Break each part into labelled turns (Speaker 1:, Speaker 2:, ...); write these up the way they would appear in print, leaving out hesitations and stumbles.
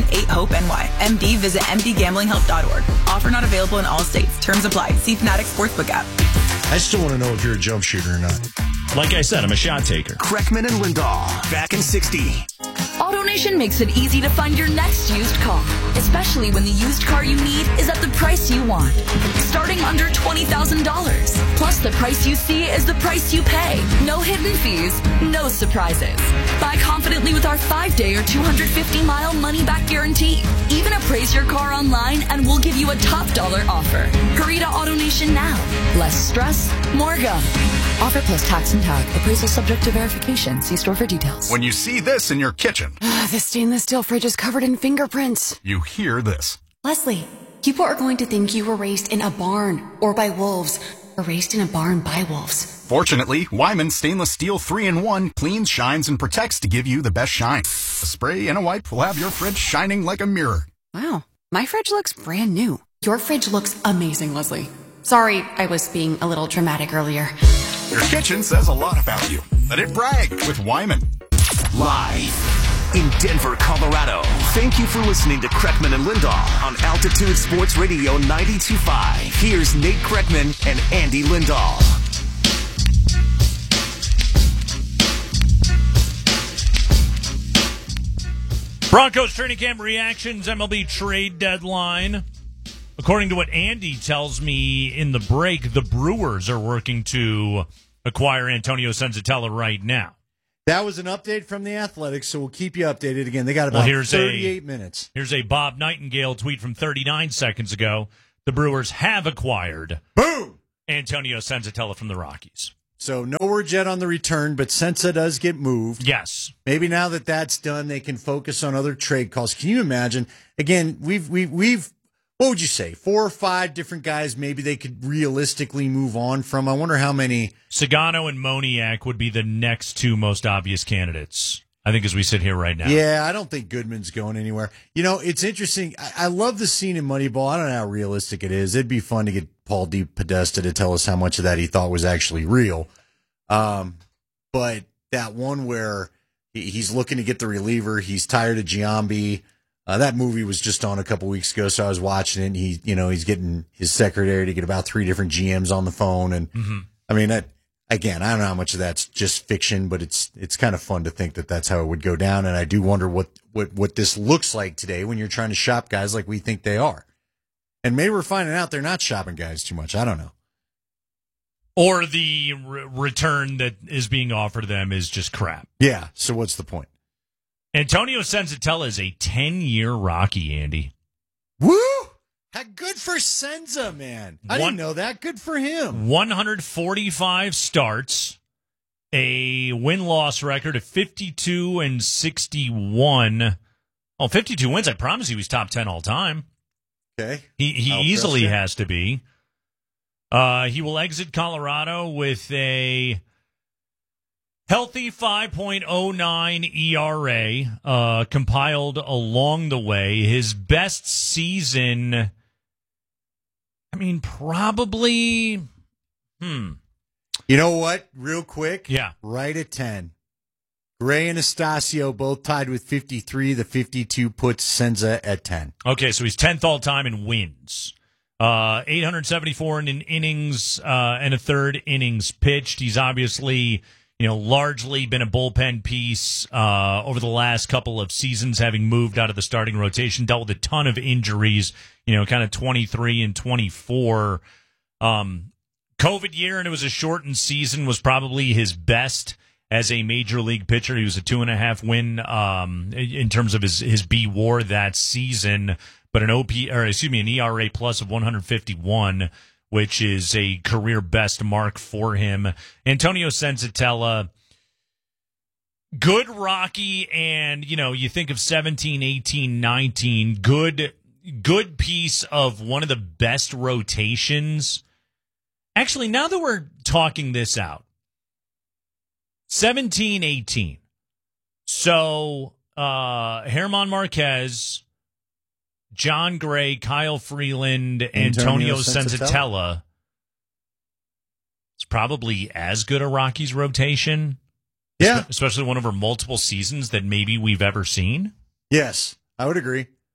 Speaker 1: 8-HOPE-NY. MD, visit mdgamblinghelp.org. Offer not available in all states. Terms apply. See Fanatics Sportsbook app.
Speaker 2: I still want to know if you're a jump shooter or not.
Speaker 3: Like I said, I'm a shot taker.
Speaker 4: Kreckman and Lindahl, back in 60.
Speaker 5: AutoNation makes it easy to find your next used car, especially when the used car you need is at the price you want. Starting under $20,000. Plus, the price you see is the price you pay. No hidden fees, no surprises. Buy confidently with our 5-day or 250-mile money-back guarantee. Even appraise your car online and we'll give you a top dollar offer. Hurry to AutoNation now. Less stress, more go. Offer plus tax and tag. Appraisal subject to verification. See store for details.
Speaker 6: When you see this in your kitchen,
Speaker 7: The stainless steel fridge is covered in fingerprints.
Speaker 6: you hear this.
Speaker 7: Leslie, people are going to think you were raised in a barn or by wolves or raised in a barn by wolves.
Speaker 6: Fortunately, Wyman Stainless Steel 3-in-1 cleans, shines, and protects to give you the best shine. A spray and a wipe will have your fridge shining like a mirror.
Speaker 7: Wow, my fridge looks brand new. Your fridge looks amazing, Leslie. Sorry, I was being a little dramatic earlier.
Speaker 6: Your kitchen says a lot about you. Let it brag with Wyman.
Speaker 4: Live in Denver, Colorado. Thank you for listening to Kreckman and Lindahl on Altitude Sports Radio 92.5. Here's Nate Kreckman and Andy Lindahl.
Speaker 3: Broncos training camp reactions, MLB trade deadline. According to what Andy tells me in the break, the Brewers are working to acquire Antonio Senzatella right now.
Speaker 2: That was an update from the Athletics, so we'll keep you updated again. They got about 38 minutes.
Speaker 3: Here's a Bob Nightingale tweet from 39 seconds ago. The Brewers have acquired Antonio Senzatella from the Rockies.
Speaker 2: So no word yet on the return, but Senza does get moved.
Speaker 3: Yes.
Speaker 2: Maybe now that that's done, they can focus on other trade calls. Can you imagine? Again, we've what would you say? 4 or 5 different guys maybe they could realistically move on from. I wonder how many.
Speaker 3: Sagano and Moniak would be the next 2 most obvious candidates, I think, as we sit here right now.
Speaker 2: Yeah, I don't think Goodman's going anywhere. You know, it's interesting. I love the scene in Moneyball. I don't know how realistic it is. It'd be fun to get Paul D. Podesta to tell us how much of that he thought was actually real. But that one where he's looking to get the reliever, he's tired of Giambi. That movie was just on a couple weeks ago, so I was watching it. And he's getting his secretary to get about 3 different GMs on the phone, and I mean, again, I don't know how much of that's just fiction, but it's kind of fun to think that that's how it would go down. And I do wonder what this looks like today when you're trying to shop guys like we think they are, and maybe we're finding out they're not shopping guys too much. I don't know.
Speaker 3: Or the return that is being offered to them is just crap.
Speaker 2: Yeah. So what's the point?
Speaker 3: Antonio Senzatella is a 10-year Rocky, Andy.
Speaker 2: Woo! Good for Senza, man. I didn't know that. Good for him.
Speaker 3: 145 starts, a win-loss record of 52-61. Oh, 52 wins. I promise he was top 10 all time.
Speaker 2: Okay.
Speaker 3: He easily has to be. He will exit Colorado with a healthy 5.09 ERA, compiled along the way. His best season, I mean, probably, You
Speaker 2: know what? Real quick.
Speaker 3: Yeah.
Speaker 2: Right at 10. Gray and Estacio both tied with 53. The 52 puts Senza at 10.
Speaker 3: Okay, so he's 10th all-time in wins. 874 in innings and a third innings pitched. He's obviously, largely been a bullpen piece over the last couple of seasons, having moved out of the starting rotation, dealt with a ton of injuries, kind of 23 and 24. COVID year, and it was a shortened season, was probably his best as a major league pitcher. He was a 2.5 win in terms of his B WAR that season, but an ERA plus of 151, which is a career best mark for him. Antonio Senzatella, good Rocky, and you think of 17, 18, 19, good piece of one of the best rotations. Actually, now that we're talking this out, 17, 18. So, German Marquez, John Gray, Kyle Freeland, Antonio Senzatella. It's probably as good a Rockies rotation.
Speaker 2: Yeah.
Speaker 3: Especially one over multiple seasons that maybe we've ever seen.
Speaker 2: Yes, I would agree.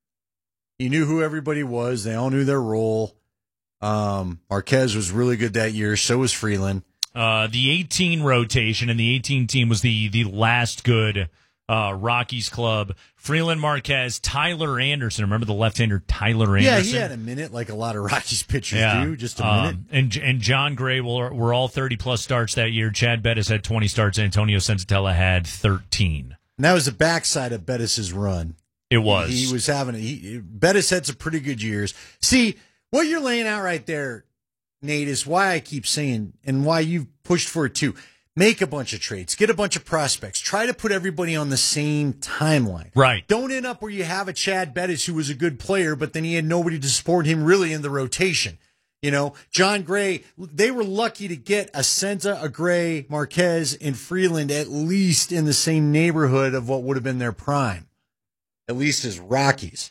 Speaker 2: He knew who everybody was. They all knew their role. Marquez was really good that year. So was Freeland.
Speaker 3: The 18 rotation, and the 18 team was the last good Rockies club. Freeland, Marquez, Tyler Anderson. Remember the left-hander Tyler Anderson?
Speaker 2: Yeah, he had a minute like a lot of Rockies pitchers do, just a minute.
Speaker 3: And John Gray were all 30-plus starts that year. Chad Bettis had 20 starts. Antonio Senzatella had 13.
Speaker 2: And that was the backside of Bettis' run.
Speaker 3: It was.
Speaker 2: He was having Bettis had some pretty good years. See, what you're laying out right there, Nate, is why I keep saying, and why you've pushed for it too. Make a bunch of trades. Get a bunch of prospects. Try to put everybody on the same timeline.
Speaker 3: Right.
Speaker 2: Don't end up where you have a Chad Bettis who was a good player, but then he had nobody to support him really in the rotation. You know, John Gray, they were lucky to get a Senza, a Gray, Marquez, and Freeland at least in the same neighborhood of what would have been their prime. At least as Rockies.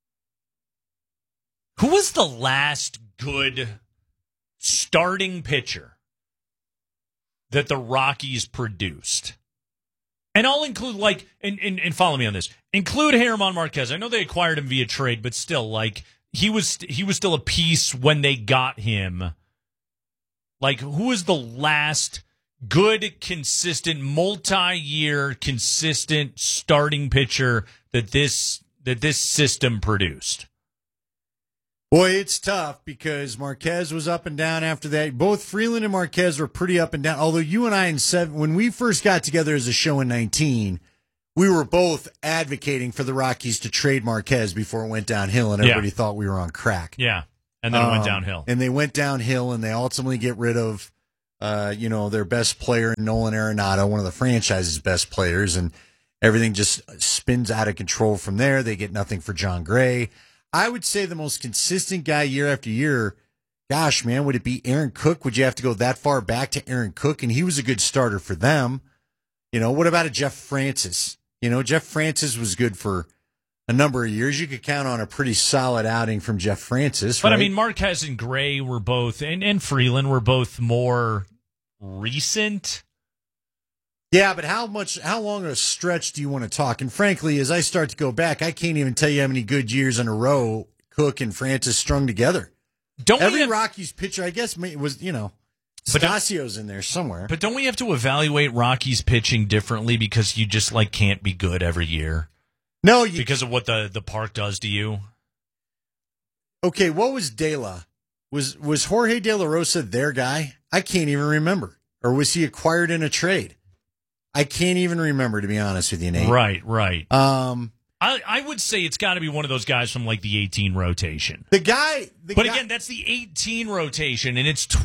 Speaker 3: Who was the last good starting pitcher that the Rockies produced? And I'll include, like, and follow me on this. Include Germán Marquez. I know they acquired him via trade, but still, like, he was still a piece when they got him. Like, who was the last good, consistent, multi-year, consistent starting pitcher that this system produced?
Speaker 2: Boy, it's tough because Marquez was up and down after that. Both Freeland and Marquez were pretty up and down. Although you and I when we first got together as a show in 19, we were both advocating for the Rockies to trade Marquez before it went downhill, and everybody thought we were on crack.
Speaker 3: Yeah, and then it went downhill.
Speaker 2: And they went downhill, and they ultimately get rid of, their best player, Nolan Arenado, one of the franchise's best players, and everything just spins out of control from there. They get nothing for John Gray. I would say the most consistent guy year after year, gosh, man, would it be Aaron Cook? Would you have to go that far back to Aaron Cook? And he was a good starter for them. You know, what about a Jeff Francis? You know, Jeff Francis was good for a number of years. You could count on a pretty solid outing from Jeff Francis.
Speaker 3: But,
Speaker 2: right?
Speaker 3: I mean, Marquez and Gray were both, and Freeland were both more recent.
Speaker 2: Yeah, but how long a stretch do you want to talk? And frankly, as I start to go back, I can't even tell you how many good years in a row Cook and Francis strung together. Every Rockies pitcher, I guess, was, Stasio's in there somewhere.
Speaker 3: But don't we have to evaluate Rockies pitching differently because you just, like, can't be good every year?
Speaker 2: No,
Speaker 3: because of what the park does to you?
Speaker 2: Okay, what was De La? Was Jorge De La Rosa their guy? I can't even remember. Or was he acquired in a trade? I can't even remember, to be honest with you, Nate.
Speaker 3: Right. I would say it's got to be one of those guys from, like, the 18 rotation. Again, that's the 18 rotation, and it's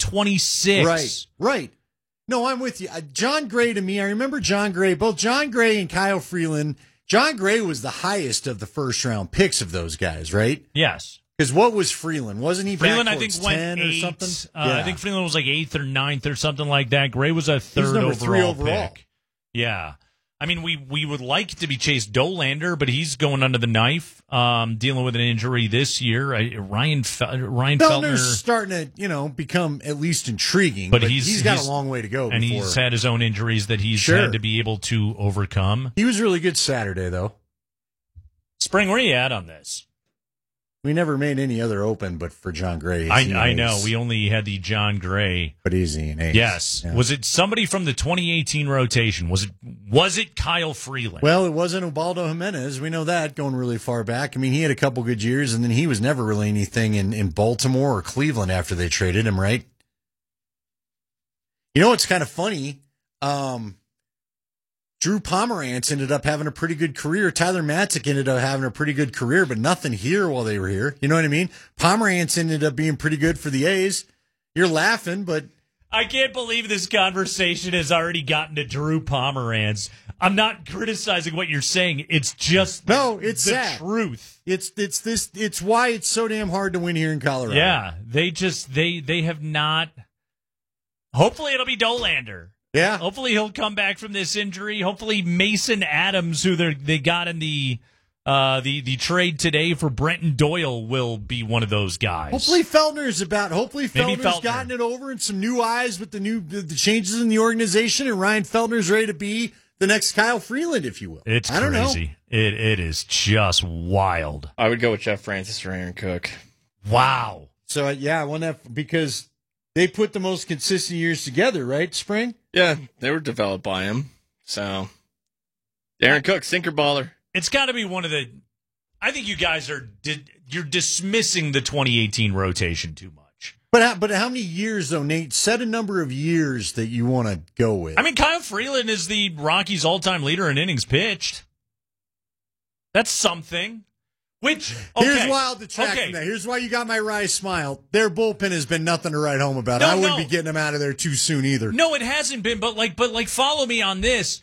Speaker 3: 2026.
Speaker 2: Right. No, I'm with you. John Gray, to me, I remember John Gray, both John Gray and Kyle Freeland. John Gray was the highest of the first-round picks of those guys, right?
Speaker 3: Yes.
Speaker 2: Because what was Freeland? Wasn't he
Speaker 3: Freeland,
Speaker 2: back
Speaker 3: I think,
Speaker 2: 10
Speaker 3: went
Speaker 2: or
Speaker 3: 8.
Speaker 2: something?
Speaker 3: I think Freeland was like 8th or 9th or something like that. Gray was a third overall pick. Yeah. I mean, we would like to be Chase Dolander, but he's going under the knife, dealing with an injury this year. Ryan Feltner's
Speaker 2: starting to, become at least intriguing, but he's got a long way to go.
Speaker 3: And he's had his own injuries that he's had to be able to overcome.
Speaker 2: He was really good Saturday, though.
Speaker 3: Spring, where are you at on this?
Speaker 2: We never made any other open, but for John Gray.
Speaker 3: I know. We only had the John Gray.
Speaker 2: But easy an ace.
Speaker 3: Yes. Yeah. Was it somebody from the 2018 rotation? Was it Kyle Freeland?
Speaker 2: Well, it wasn't Ubaldo Jimenez. We know that going really far back. I mean, he had a couple good years, and then he was never really anything in Baltimore or Cleveland after they traded him, right? You know what's kind of funny? Drew Pomerantz ended up having a pretty good career. Tyler Matzik ended up having a pretty good career, but nothing here while they were here. You know what I mean? Pomerantz ended up being pretty good for the A's. You're laughing, but...
Speaker 3: I can't believe this conversation has already gotten to Drew Pomerantz. I'm not criticizing what you're saying. It's just
Speaker 2: it's
Speaker 3: the
Speaker 2: sad.
Speaker 3: Truth.
Speaker 2: It's why it's so damn hard to win here in Colorado.
Speaker 3: Yeah, they have not... Hopefully it'll be Dolander.
Speaker 2: Yeah.
Speaker 3: Hopefully he'll come back from this injury. Hopefully Mason Adams, who they got in the trade today for Brenton Doyle, will be one of those guys.
Speaker 2: Hopefully Feltner's gotten it over and some new eyes with the changes in the organization, and Ryan Feltner's ready to be the next Kyle Freeland, if you will.
Speaker 3: It's
Speaker 2: I don't
Speaker 3: crazy. It is just wild.
Speaker 8: I would go with Jeff Francis or Aaron Cook.
Speaker 3: Wow.
Speaker 2: So, I won that because they put the most consistent years together, right, Spring?
Speaker 8: Yeah, they were developed by him. So, Aaron Cook, sinker baller.
Speaker 3: It's got to be one of the. I think you guys you're dismissing the 2018 rotation too much.
Speaker 2: But how many years, though, Nate? Set a number of years that you want to go with.
Speaker 3: I mean, Kyle Freeland is the Rockies' all-time leader in innings pitched. That's something. Which, okay.
Speaker 2: Here's why I'll detract from that. Here's why you got my wry smile. Their bullpen has been nothing to write home about. I wouldn't be getting them out of there too soon either.
Speaker 3: No, it hasn't been. But follow me on this.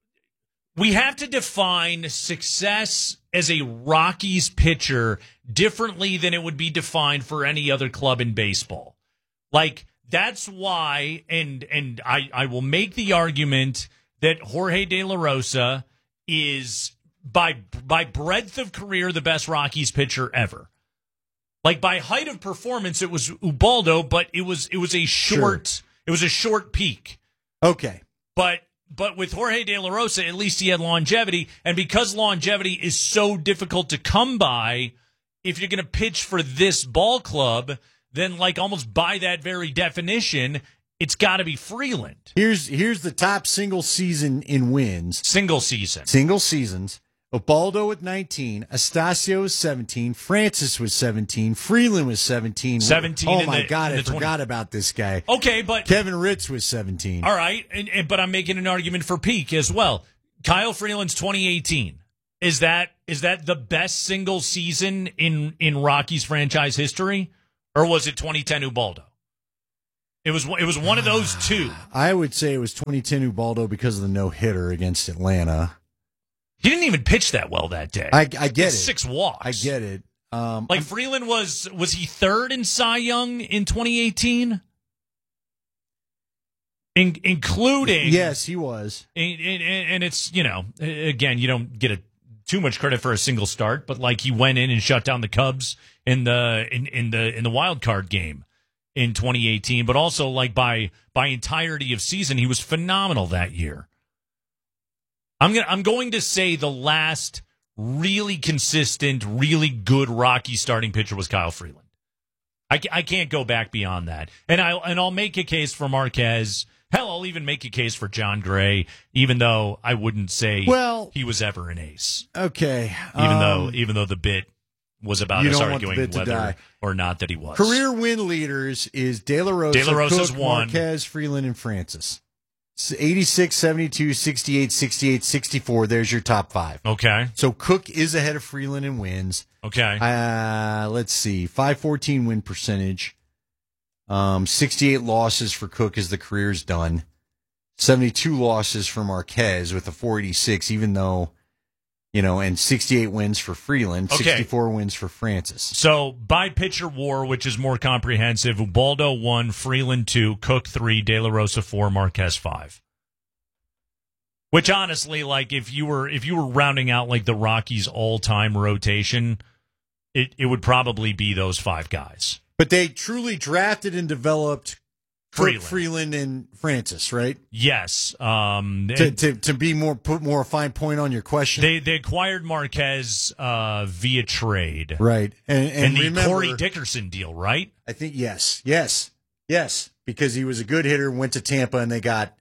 Speaker 3: We have to define success as a Rockies pitcher differently than it would be defined for any other club in baseball. Like, that's why, and I will make the argument that Jorge De La Rosa is, by breadth of career, the best Rockies pitcher ever. Like, by height of performance, it was Ubaldo, but it was a short It was a short peak.
Speaker 2: Okay.
Speaker 3: But with Jorge De La Rosa, at least he had longevity. And because longevity is so difficult to come by, if you're going to pitch for this ball club, then like almost by that very definition, it's got to be Freeland.
Speaker 2: Here's the top single season in wins.
Speaker 3: Single season.
Speaker 2: Single seasons. Ubaldo with 19, Astacio was 17, Francis was 17, Freeland was 17.
Speaker 3: 17.
Speaker 2: Oh my God, I forgot about this guy.
Speaker 3: Okay, but
Speaker 2: Kevin Ritz was 17.
Speaker 3: All right, but I'm making an argument for peak as well. Kyle Freeland's 2018. Is that the best single season in Rockies franchise history, or was it 2010 Ubaldo? It was one of those two.
Speaker 2: I would say it was 2010 Ubaldo because of the no-hitter against Atlanta.
Speaker 3: He didn't even pitch that well that day.
Speaker 2: I get it.
Speaker 3: 6 walks.
Speaker 2: I get it.
Speaker 3: Freeland was he third in Cy Young in 2018? Including
Speaker 2: yes, he was.
Speaker 3: And it's, again, you don't get too much credit for a single start, but like he went in and shut down the Cubs in the wild card game in 2018, but also like by entirety of season, he was phenomenal that year. I'm going to say the last really consistent, really good Rocky starting pitcher was Kyle Freeland. I can't go back beyond that. And I'll make a case for Marquez. Hell, I'll even make a case for John Gray, even though I wouldn't say he was ever an ace.
Speaker 2: Okay.
Speaker 3: Even though the bit was about us arguing whether or not that he was.
Speaker 2: Career win leaders is De La Rosa,
Speaker 3: De La Rosa's
Speaker 2: Cook,
Speaker 3: one.
Speaker 2: Marquez, Freeland, and Francis. 86, 72, 68, 68, 64. There's your top 5.
Speaker 3: Okay.
Speaker 2: So Cook is ahead of Freeland in wins.
Speaker 3: Okay.
Speaker 2: Let's see. 514 win percentage. 68 losses for Cook as the career's done. 72 losses for Marquez with a 486, even though, and 68 wins for Freeland, 64 wins for Francis.
Speaker 3: So by pitcher war, which is more comprehensive, Ubaldo 1, Freeland 2, Cook 3, De La Rosa 4, Marquez 5. Which honestly, like if you were rounding out like the Rockies' all-time rotation, it would probably be those 5 guys.
Speaker 2: But they truly drafted and developed Freeland and Francis, right?
Speaker 3: Yes.
Speaker 2: To be put more fine point on your question.
Speaker 3: They acquired Marquez via trade.
Speaker 2: Right. And
Speaker 3: the
Speaker 2: remember,
Speaker 3: Corey Dickerson deal, right?
Speaker 2: I think yes. Because he was a good hitter, went to Tampa, and they got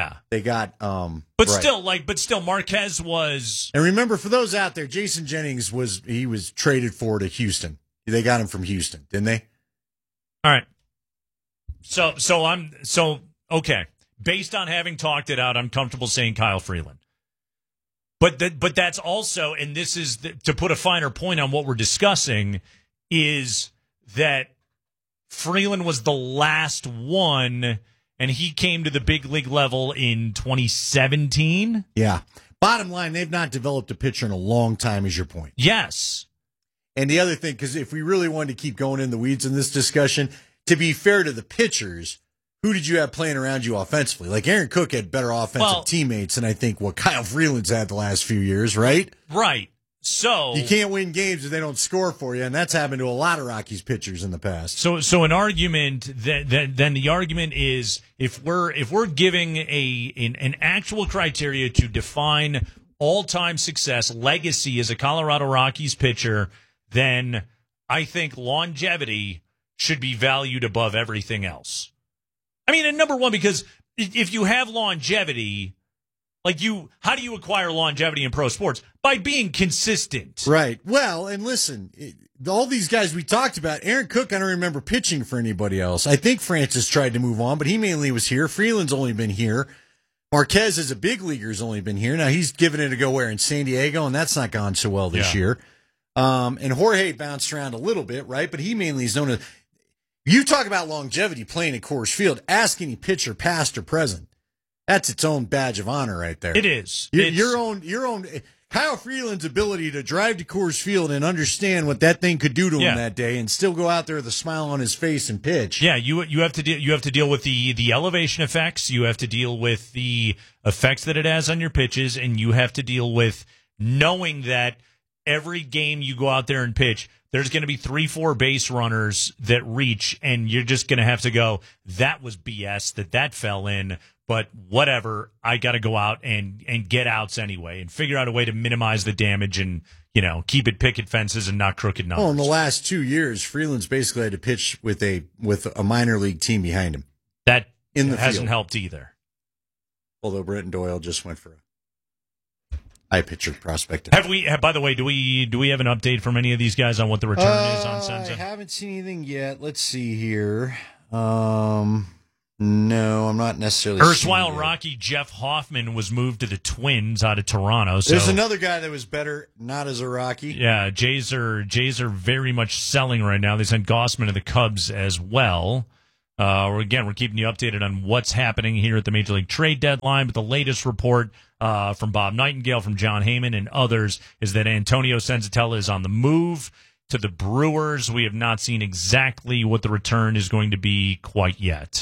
Speaker 3: still Marquez was.
Speaker 2: And remember, for those out there, Jason Jennings was traded to Houston. They got him from Houston, didn't they?
Speaker 3: All right. So okay. Based on having talked it out, I'm comfortable saying Kyle Freeland. But that's also, and this is to put a finer point on what we're discussing, is that Freeland was the last one, and he came to the big league level in 2017.
Speaker 2: Yeah. Bottom line, they've not developed a pitcher in a long time, is your point.
Speaker 3: Yes.
Speaker 2: And the other thing, because if we really wanted to keep going in the weeds in this discussion, to be fair to the pitchers, who did you have playing around you offensively? Like Aaron Cook had better offensive teammates than I think what Kyle Freeland's had the last few years, right?
Speaker 3: Right. So
Speaker 2: you can't win games if they don't score for you, and that's happened to a lot of Rockies pitchers in the past.
Speaker 3: So an argument then the argument is if we're giving an actual criteria to define all-time success, legacy as a Colorado Rockies pitcher, then I think longevity should be valued above everything else. I mean, and number one, because if you have longevity, how do you acquire longevity in pro sports? By being consistent.
Speaker 2: Right. Well, and listen, all these guys we talked about, Aaron Cook, I don't remember pitching for anybody else. I think Francis tried to move on, but he mainly was here. Freeland's only been here. Marquez, as a big leaguer, has only been here. Now, he's given it a go where? In San Diego, and that's not gone so well this year. And Jorge bounced around a little bit, right? But he mainly is known as... You talk about longevity playing at Coors Field. Ask any pitcher, past or present. That's its own badge of honor right there.
Speaker 3: It is.
Speaker 2: Your own Kyle Freeland's ability to drive to Coors Field and understand what that thing could do to him that day and still go out there with a smile on his face and pitch.
Speaker 3: Yeah, you have to deal with the elevation effects. You have to deal with the effects that it has on your pitches, and you have to deal with knowing that every game you go out there and pitch, there's going to be 3-4 base runners that reach, and you're just going to have to go, that was BS that fell in, but whatever, I got to go out and get outs anyway and figure out a way to minimize the damage and, keep it picket fences and not crooked numbers.
Speaker 2: Well, in the last 2 years, Freeland's basically had to pitch with a minor league team behind him.
Speaker 3: That hasn't helped either.
Speaker 2: Although Brenton Doyle just went for a high pitcher prospect.
Speaker 3: By the way, do we have an update from any of these guys on what the return is on Senza?
Speaker 2: I haven't seen anything yet. Let's see here. No, I'm not necessarily.
Speaker 3: Erstwhile Rocky Jeff Hoffman was moved to the Twins out of Toronto. So
Speaker 2: there's another guy that was better, not as a Rocky.
Speaker 3: Yeah, Jays are very much selling right now. They sent Gossman to the Cubs as well. We're keeping you updated on what's happening here at the Major League Trade Deadline. But the latest report from Bob Nightingale, from John Heyman, and others is that Antonio Senzatella is on the move to the Brewers. We have not seen exactly what the return is going to be quite yet.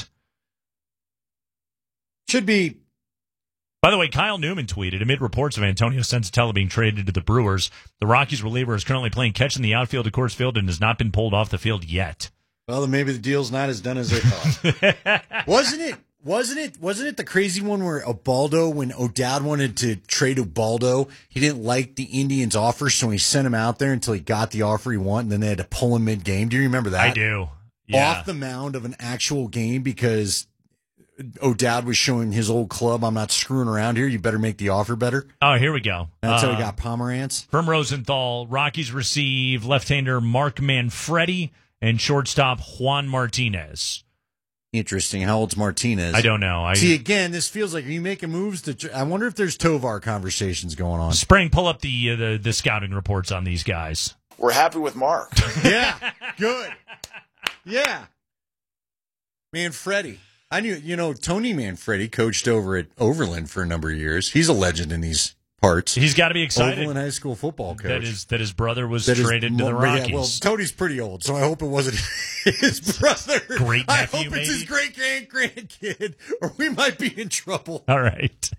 Speaker 2: Should be.
Speaker 3: By the way, Kyle Newman tweeted, amid reports of Antonio Senzatella being traded to the Brewers, the Rockies reliever is currently playing catch in the outfield at Coors Field and has not been pulled off the field yet.
Speaker 2: Well, then maybe the deal's not as done as they thought. Wasn't it the crazy one where Ubaldo, when O'Dowd wanted to trade Ubaldo, he didn't like the Indians' offer, so he sent him out there until he got the offer he wanted, and then they had to pull him mid-game. Do you remember that?
Speaker 3: I do. Yeah.
Speaker 2: Off the mound of an actual game because O'Dowd was showing his old club, I'm not screwing around here. You better make the offer better.
Speaker 3: Oh, here we go.
Speaker 2: That's how he got Pomerantz.
Speaker 3: From Rosenthal, Rockies receive left-hander Mark Manfredi and shortstop Juan Martinez.
Speaker 2: Interesting. How old's Martinez?
Speaker 3: I don't know.
Speaker 2: See, again, this feels like, are you making moves to? I wonder if there's Tovar conversations going on.
Speaker 3: Spring, pull up the scouting reports on these guys.
Speaker 9: We're happy with Mark.
Speaker 2: Yeah, good. Yeah, Manfredi. I knew, Tony Manfredi coached over at Overland for a number of years. He's a legend in these parts.
Speaker 3: He's got to be excited.
Speaker 2: Overland High School football coach.
Speaker 3: That his brother was traded to the Rockies.
Speaker 2: Yeah, well, Tony's pretty old, so I hope it wasn't his brother.
Speaker 3: Great nephew,
Speaker 2: I hope
Speaker 3: maybe?
Speaker 2: it's his great-grandkid, or we might be in trouble.
Speaker 3: All right.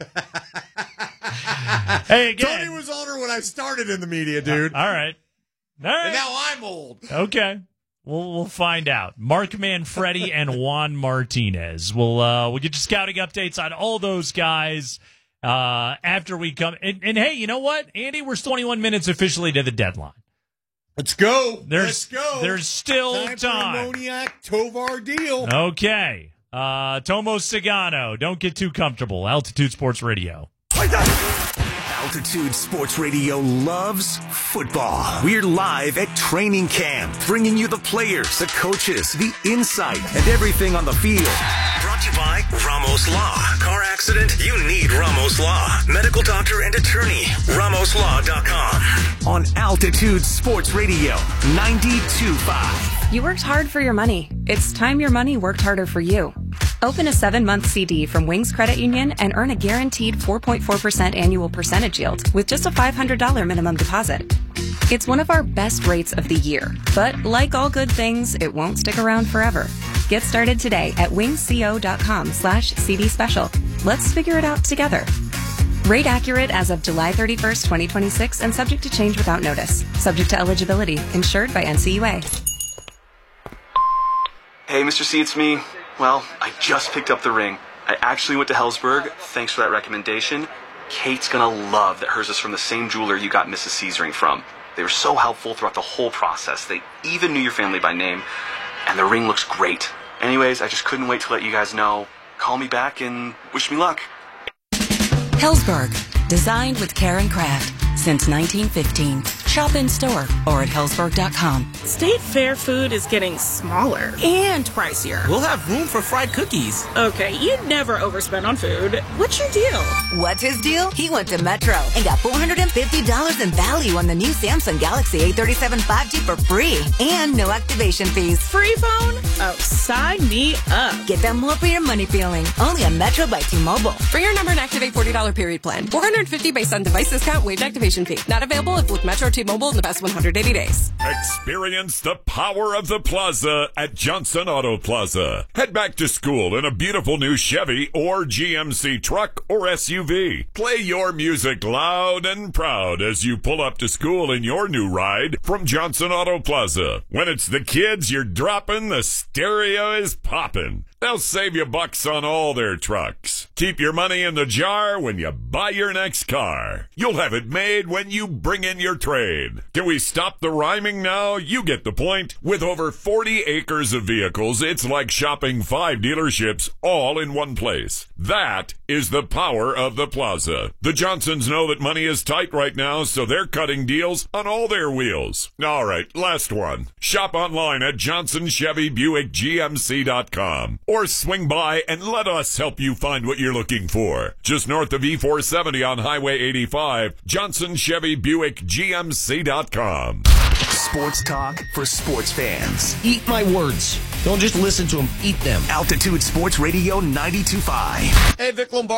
Speaker 3: Hey, again.
Speaker 2: Tony was older when I started in the media, dude.
Speaker 3: All right.
Speaker 2: And now I'm old.
Speaker 3: Okay. We'll find out. Mark Manfredi and Juan Martinez. We'll get you scouting updates on all those guys after we come. And hey, you know what, Andy? We're 21 minutes officially to the deadline.
Speaker 2: Let's go.
Speaker 3: Let's go. There's still time.
Speaker 2: For the Moniak Tovar deal.
Speaker 3: Okay. Tomo Sagano, don't get too comfortable. Altitude Sports Radio.
Speaker 4: Altitude Sports Radio loves football. We're live at training camp, bringing you the players, the coaches, the insight, and everything on the field. Brought to you by Ramos Law. Car accident? You need Ramos Law. Medical doctor and attorney. RamosLaw.com. On Altitude Sports Radio 92.5.
Speaker 7: You worked hard for your money. It's time your money worked harder for you. Open a 7-month CD from Wings Credit Union and earn a guaranteed 4.4% annual percentage yield with just a $500 minimum deposit. It's one of our best rates of the year, but like all good things, it won't stick around forever. Get started today at wingsco.com/CD special. Let's figure it out together. Rate accurate as of July 31st, 2026, and subject to change without notice. Subject to eligibility. Insured by NCUA.
Speaker 9: Hey, Mr. C, it's me. Well, I just picked up the ring. I actually went to Hellsberg. Thanks for that recommendation. Kate's gonna love that hers is from the same jeweler you got Mrs. C's ring from. They were so helpful throughout the whole process. They even knew your family by name. And the ring looks great. Anyways, I just couldn't wait to let you guys know. Call me back and wish me luck.
Speaker 10: Hellsberg, designed with care and craft since 1915. Shop in store or at hellsberg.com.
Speaker 11: State Fair food is getting smaller and pricier.
Speaker 12: We'll have room for fried cookies.
Speaker 11: Okay, you'd never overspend on food. What's your deal?
Speaker 13: What's his deal? He went to Metro and got $450 in value on the new Samsung Galaxy A37 5G for free and no activation fees.
Speaker 11: Free phone? Oh, sign me up.
Speaker 13: Get that more for your money feeling. Only on Metro by T-Mobile.
Speaker 14: For your number and activate $40 period plan. $450 based on device discount, waived activation fee. Not available if with Metro T-Mobile in the past 180 days.
Speaker 15: Experience the power of the Plaza at Johnson Auto Plaza. Head back to school in a beautiful new Chevy or GMC truck or SUV. Play your music loud and proud as you pull up to school in your new ride from Johnson Auto Plaza. When it's the kids you're dropping, the stereo is popping. They'll save you bucks on all their trucks. Keep your money in the jar when you buy your next car. You'll have it made when you bring in your trade. Can we stop the rhyming now? You get the point. With over 40 acres of vehicles, it's like shopping 5 dealerships all in one place. That is the power of the Plaza. The Johnsons know that money is tight right now, so they're cutting deals on all their wheels. All right, last one. Shop online at JohnsonChevyBuickGMC.com. Or swing by and let us help you find what you're looking for. Just north of E470 on Highway 85, JohnsonChevyBuickGMC.com.
Speaker 4: Sports talk for sports fans.
Speaker 12: Eat my words. Don't just listen to them. Eat them.
Speaker 4: Altitude Sports Radio 92.5.
Speaker 12: Hey, Vic Lombardi.